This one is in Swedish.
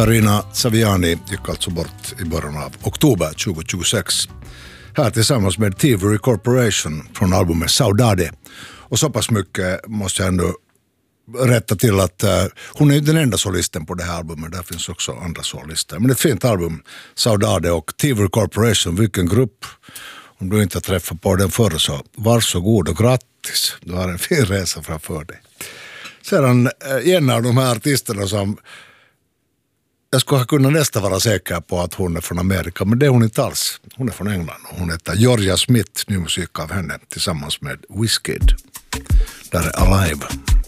Carina Saviani gick alltså bort i början av oktober 2026. Här tillsammans med Thievery Corporation från albumet Saudade. Och så pass mycket måste jag ändå rätta till att hon är ju den enda solisten på det här albumet. Där finns också andra solister. Men ett fint album, Saudade och Thievery Corporation, vilken grupp. Om du inte har träffat på den förr så varsågod och grattis. Du har en fin resa framför dig. Sedan en av de här artisterna som jag skulle kunna nästan vara säker på att hon är från Amerika, men det är hon inte alls. Hon är från England och hon heter Georgia Smith, ny musik av henne tillsammans med Wizkid. Där är Alive.